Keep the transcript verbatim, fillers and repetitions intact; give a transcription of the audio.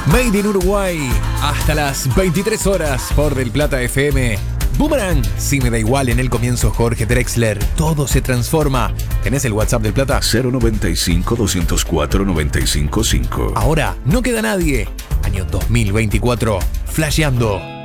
Made in Uruguay, hasta las veintitrés horas por Del Plata F M. Boomerang, si me da igual, en el comienzo Jorge Drexler. Todo se transforma. ¿Tenés el WhatsApp del Plata? cero noventa y cinco, doscientos cuatro, noventa y cinco cinco. Ahora, no queda nadie. Año dos mil veinticuatro, flasheando.